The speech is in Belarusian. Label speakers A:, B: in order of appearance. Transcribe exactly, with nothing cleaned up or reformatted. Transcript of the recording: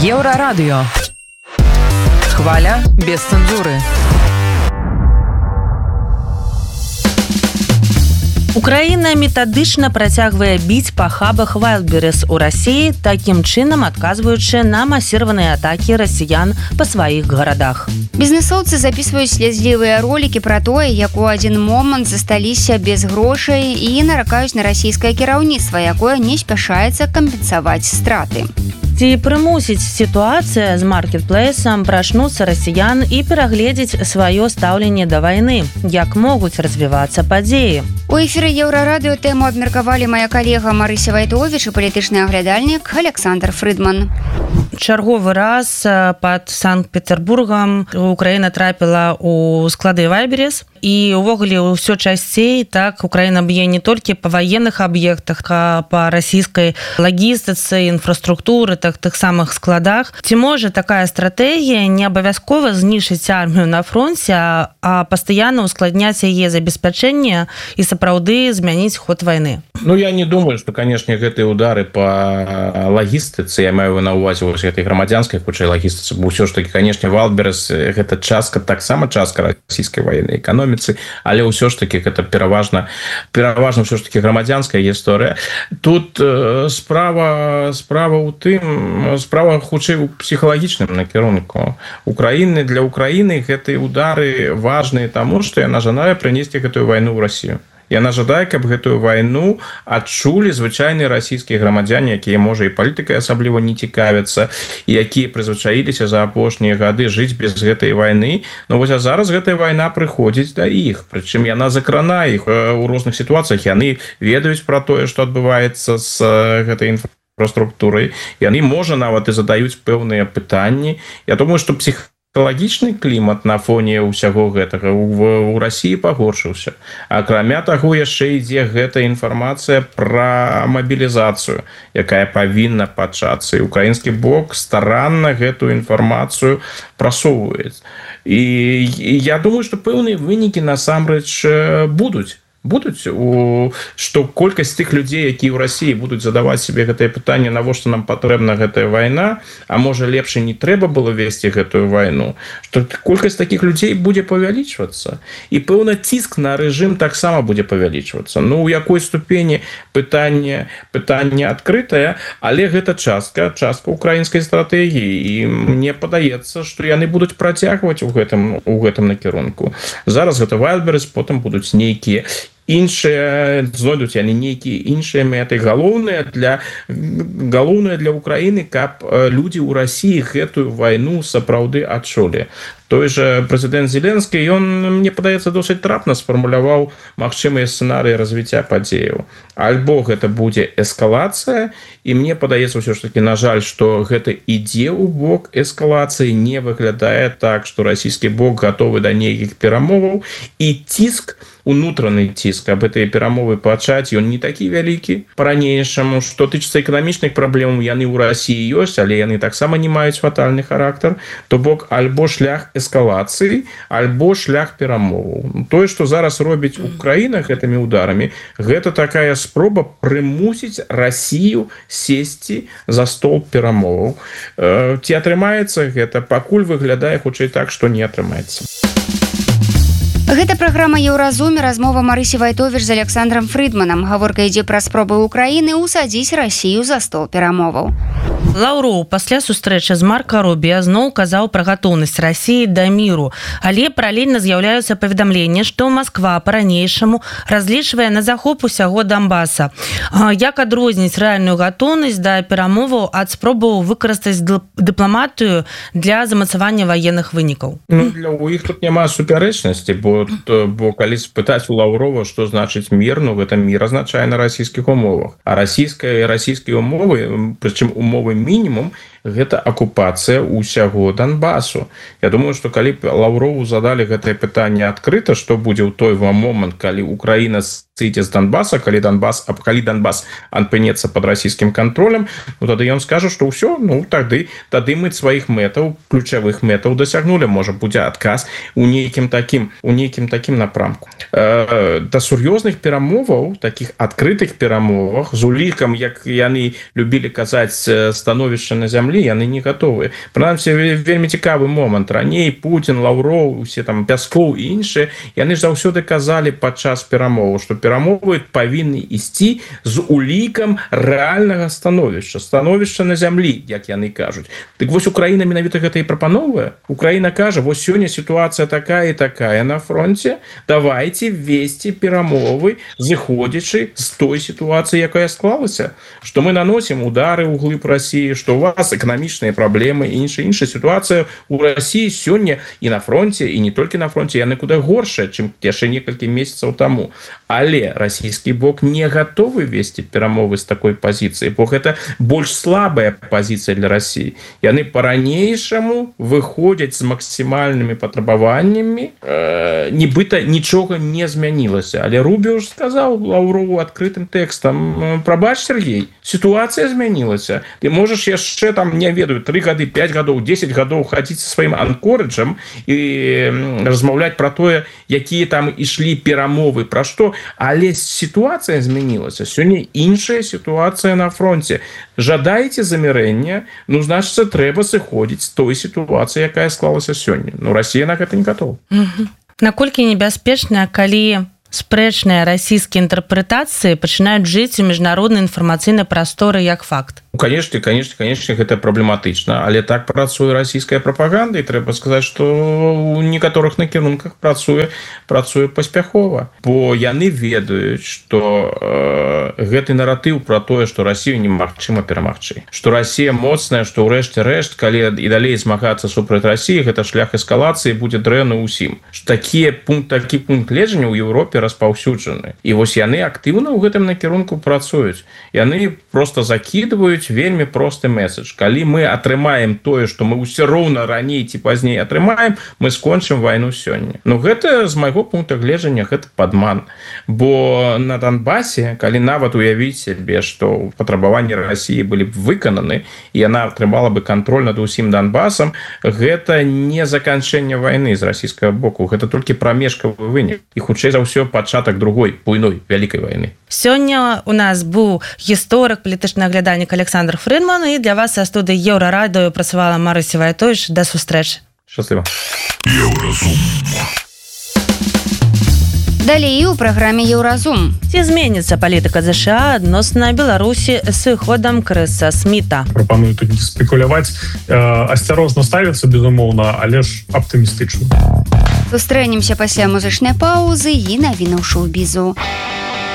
A: Еўрарадыё. Хваля без цэнзуры. Украіна метадычна працягвае біць па хабах Wildberries у Расіі, такім чынам адказваючы на масіраваныя атакі расіян па сваіх гарадах.
B: Бізнесоўцы запісваюць слязлівыя ролікі пра тое, як у адзін момант засталіся без грошай і наракаюць на расійскае кіраўніцтва, якое не спяшаецца кампенсаваць страты. Ці прымусіць сітуацыя з маркетплейсам прачнуцца расіян і перагледзець сваё стаўленне да вайны, як могуць развівацца падзеі. У эфіры Еўрарадыё тэму абмеркавалі мая калега Марыся Вайтовіч і палітычны аглядальнік Александр Фрыдман. Чарговы раз пад Санкт-Петербургам Украіна трапіла ў склады Wildberries, і ўвогуле ўсё часцей так Украіна б'е не толькі па ваенных аб'ектах, а па расійскай лагістыцы, інфраструктуры, так тых самых складах. Ці можа такая стратэгія не абавязкова знішчыць армію на фронце, а, а пастаянна ускладняць яе забеспячэнне і сапраўды змяніць ход вайны?
C: Ну, я не думаю, что, конечно, гэтыя удары по лагістыцы, я маю на увазе вось гэтай грамадзянскай хутчэй лагістыцы, бо ўсё ж таки, конечно, Wildberries гэта частка, таксама частка расійскай ваеннай эканоміцы, але ўсё ж таки гэта пераважна пераважна ўсё ж таки грамадзянская гісторыя. Тут э, справа справа ў тым, справа хутчэй у псіхалагічным накірунку. Украіны для Украіны гэтыя удары важныя таму, што яна жадае прынесці гэтую вайну ў Расію. Яна жадае, каб гэтую вайну адчулі звычайныя расійскія грамадзяне, якія, можа, і палітыкай асабліва не цікавяцца, і якія прызвычаіліся за апошнія гады жыць без гэтай вайны. Но вось а зараз гэтая вайна прыходзіць да іх, прычым яна закранае іх у розных сітуацыях. Яны ведаюць пра тое, што адбываецца з гэтай інфраструктурай. Яны, можа, нават і задаюць пэўныя пытанні. Я думаю, што псіх экалагічны клімат на фоне ўсяго гэтага ў, ў Расіі пагоршыўся. Акрамя таго, яшчэ ідзе гэта інфармацыя пра мабілізацыю, якая павінна пачацца. І украінскі бок старанна гэтую інфармацыю прасоўваюць. І, і я думаю, што пэўныя вынікі насамрэч будуць. Будуць, у, што колькасць тых людзей, якія ў Расіі будуць задаваць себе гэтае пытанне, навошта нам патрэбна гэтая вайна, а можа лепш не трэба было весці гэтую вайну, што колькасць такіх людзей будзе павялічвацца. І пэўна ціск на рэжым таксама будзе павялічвацца. Ну, у якой ступені пытанне, пытанне адкрытае, але гэта частка, частка украінскай стратэгіі. І мне падаецца, што яны будуць працягваць у гэтым, у гэтым накірунку. Зараз гэта Wildberries, потым будуць нейкія іншыя, знойдуць яны нейкія іншыя мэты. Галоўнае для, галоўнае для Украіны, каб людзі ў Расіі гэтую вайну сапраўды адчулі. Той же прэзідэнт Зеленскі, ён, мне падаецца, досыць трапна сфармуляваў магчымыя сцэнарыі развіцця падзеяў. Альбо гэта будзе эскалацыя, і мне падаецца ўсё ж такі, на жаль, што гэта ідзе ў бок эскалацыі, не выглядае так, што расійскі бок гатовы да нейкіх перамоваў, і ціск, унутраны ціск, аб гэтыя перамовы пачаць, ён не такі вялікі па-ранейшаму. Што тычыцца эканамічных праблем, яны ў Расіі ёсць, але яны таксама не маюць фатальны характар. То бок альбо шлях эскалацыі, альбо шлях перамоваў. Тое, што зараз робіць Украіна гэтымі ударамі, гэта такая спроба прымусіць Расію сесці за стол перамоваў. Ці атрымаецца гэта? Пакуль выглядае хутчэй так, што не атрымаецца.
B: Гэта праграма Еўразуме, размова Марысі Вайтовіч з Александром Фрыдманам. Гаворка ідзе пра спробы Украіны ўсадзіць Расію за стол перамоваў.
A: Лаўроў пасля сустрэчы з Марка Рубіа зноў казаў пра гатоўнасць Расіі да міру, але паралельна з'яўляюцца паведамленні, што Масква па-ранейшаму разлічвае на захоп усяго Донбаса. Як адрозніць рэальную гатоўнасць да перамоваў ад спробаў выкарыстаць дыпламатыю для замацавання ваенных вынікаў?
C: Ну, для у іх тут няма супярэчнасці, бо бо калі спытаць у Лаўрова, што значыць мір, ну гэта мір азначае на расійскіх умовах. А расійская расійскія умовы, прычым умовы мінімум, гэта акупацыя ўсяго Донбасу. Я думаю, што калі Лаўрову задалі гэтае пытанне адкрыта, што будзе ў той момант, калі Украіна сыдзе з Донбаса, калі Донбас, а калі Донбас апынецца пад расійскім кантролем, ну тады ён скажа, што ўсё, ну тады тады мы сваіх мэтаў, ключавых мэтаў дасягнулі, можа будзе адказ у нейкім такім у нейкім такім напрамку. Э, да сур'ёзных перамоваў, такіх адкрытых перамовах з улікам, як яны любілі казаць, становішча на зямлі, зямлі яны не готовы. Прынамсі вельмі цікавы момант. Раней Путін, Лаўроў, усе там Пяскоў і іншыя, яны ж заўсёды казалі падчас перамоваў, што перамовы павінны ісці з улікам рэальнага становішча, становішча на зямлі, як яны кажуць. Дык вось Украіна менавіта гэта і прапановвае. Украіна кажа, вось сёння сітуацыя такая і такая на фронте, давайте весці перамовы, зыходзячы з той сітуацыі, якая склалася, што мы наносім удары ў глыб Расіі, што у вас эканамічныя праблемы і іншая іншая сітуацыя ў Расіі сёння і на фронте, і не толькі на фронте, яны куды горшая, чым яшчэ некалькі месяцаў таму. Але расійскі бок не гатовы весці перамовы з такой пазіцыі, бо гэта больш слабая пазіцыя для Расіі. Яны па-ранейшаму выходзяць з максімальнымі патрабаваннямі, э, нібыта нічога не змянілася. Але Рубіо ж сказаў Лаўрову адкрытым тэкстам: прабач, Сергей, сітуацыя змянілася. Ты можаш яшчэ там, не ведаю, тры гады, пяць гадоў, дзесяць гадоў хадзіць са сваім анкорэджам і размаўляць пра тое, якія там ішлі перамовы, пра што, але сітуацыя змянілася. Сёння іншая сітуацыя на фронте. Жадаеце замірэння, ну, значыцца, трэба сыходзіць з той сітуацыі, якая склалася сёння. Ну, Расія на гэта не гатова.
A: Угу. Наколькі небяспечна, калі спрэчныя расійскія інтэрпрэтацыі пачынаюць жыць у міжнароднай інфармацыйнай прасторы як факт?
C: Ну, конечно, конечно, конечно, гэта праблематычна, але так працуе расійская прапаганда, і трэба сказаць, што ў некаторых накірунках працуе працуе паспяхова, бо яны ведаюць, што э, гэты наратыў пра тое, што Расію немагчыма перамагчы, што Расія моцная, што ўрэшце рэшт, калі і далей змагацца супраць Расіі, гэта шлях эскалацыі будзе дрэнна ўсім. Такі пункт, такі пункт гледжання ў Еўропе распаўсюджаны. І вось яны актыўна ў гэтым накірунку працуюць. Яны просто закідваюць вельмі просты месседж. Калі мы атрымаем тое, што мы ўсё роўна раней ці пазней атрымаем, мы скончым вайну сёння. Ну гэта з майго пункта гледжання гэта падман. Бо на Донбасе, калі нават уявіць сябе, што патрабаванні Расіі былі б выкананы, і яна атрымала бы кантроль над усім Донбасам, гэта не заканчэнне вайны з расійскага боку, гэта толькі прамежкавы вынік. І хутчэй за ўсё пачатак другой буйной вялікай вайны.
A: Сёння у нас быў гісторык, палітычны аглядальнік Александр Фрыдман, і для вас са студыі Еўрарадыё працавала Марыся Вайтовіч. Да сустрэчы.
C: Шчасліва.
B: Еўразум. Далей у праграме Еўразум.
A: Ці зменіцца палітыка ЗША адносна Беларусі з сыходам Крыса Сміта?
D: Прапаную тут не спекуляваць, асцярожна ставіцца, безумоўна, але ж аптымістычна.
B: Сустрэнемся пасля музычнай паўзы і навінаў шоу-бізу.